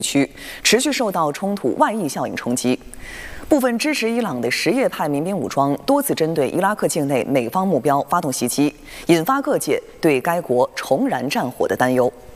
区持续受到冲突外溢效应冲击。部分支持伊朗的什叶派民兵武装多次针对伊拉克境内美方目标发动袭击，引发各界对该国重燃战火的担忧。